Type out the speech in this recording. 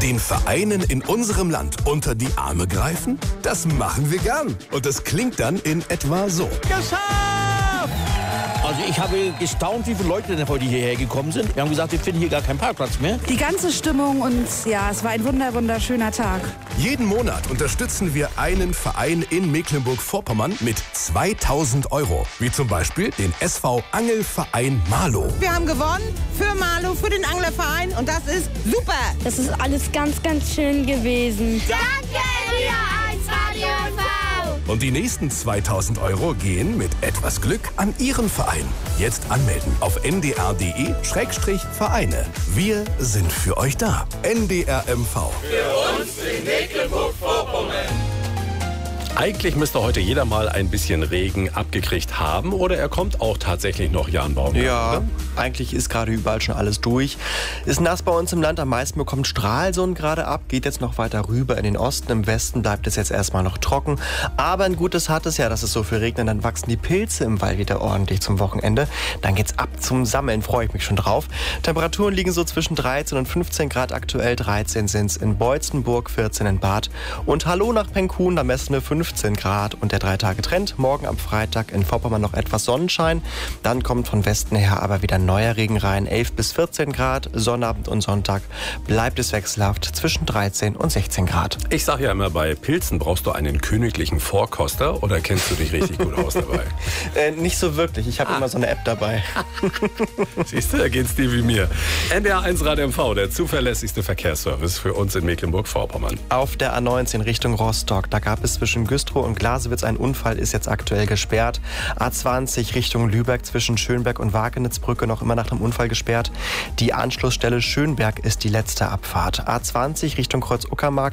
Den Vereinen in unserem Land unter die Arme greifen? Das machen wir gern. Und das klingt dann in etwa so. Geschafft! Also ich habe gestaunt, wie viele Leute denn heute hierher gekommen sind. Wir haben gesagt, wir finden hier gar keinen Parkplatz mehr. Die ganze Stimmung und ja, es war ein wunderschöner Tag. Jeden Monat unterstützen wir einen Verein in Mecklenburg-Vorpommern mit 2.000 €. Wie zum Beispiel den SV Angelverein Marlow. Wir haben gewonnen für Marlow, für den Anglerverein und das ist super. Das ist alles ganz schön gewesen. Danke, Radio 1 Radio MV. Und die nächsten 2.000 € gehen mit etwas Glück an Ihren Verein. Jetzt anmelden auf ndr.de/Vereine. Wir sind für euch da. NDR MV. Für uns in Mecklenburg-Vorpommern. Eigentlich müsste heute jeder mal ein bisschen Regen abgekriegt haben, oder er kommt auch tatsächlich noch, Jan Baumgart? Ja, eigentlich ist gerade überall schon alles durch. Ist nass bei uns im Land, am meisten bekommt Stralsund gerade ab, geht jetzt noch weiter rüber in den Osten, im Westen bleibt es jetzt erstmal noch trocken. Aber ein Gutes hat es ja, dass es so viel regnet, dann wachsen die Pilze im Wald wieder ordentlich zum Wochenende. Dann geht's ab zum Sammeln, freue ich mich schon drauf. Temperaturen liegen so zwischen 13 und 15 Grad aktuell, 13 sind's in Beutzenburg, 14 in Bad. Und hallo nach Penkun, da messen wir 15 Grad und der 3-Tage-Trend. Morgen am Freitag in Vorpommern noch etwas Sonnenschein. Dann kommt von Westen her aber wieder neuer Regen rein. 11 bis 14 Grad. Sonnabend und Sonntag bleibt es wechselhaft zwischen 13 und 16 Grad. Ich sage ja immer, bei Pilzen brauchst du einen königlichen Vorkoster, oder kennst du dich richtig gut aus dabei? Nicht so wirklich. Ich habe immer so eine App dabei. Siehst du, da geht's dir wie mir. NDR 1 Radio MV, der zuverlässigste Verkehrsservice für uns in Mecklenburg-Vorpommern. Auf der A19 Richtung Rostock, da gab es zwischen Güstrow und Glasewitz ein Unfall, ist jetzt aktuell gesperrt. A20 Richtung Lübeck zwischen Schönberg und Wagenitzbrücke noch immer nach dem Unfall gesperrt. Die Anschlussstelle Schönberg ist die letzte Abfahrt. A20 Richtung Kreuz-Uckermark,